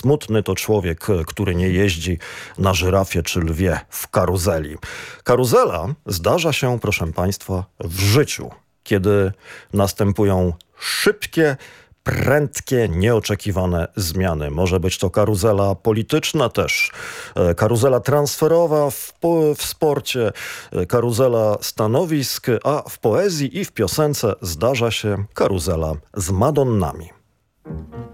Smutny to człowiek, który nie jeździ na żyrafie czy lwie w karuzeli. Karuzela zdarza się, proszę państwa, w życiu, kiedy następują szybkie, prędkie, nieoczekiwane zmiany. Może być to karuzela polityczna też, karuzela transferowa w sporcie, karuzela stanowisk, a w poezji i w piosence zdarza się karuzela z Madonnami.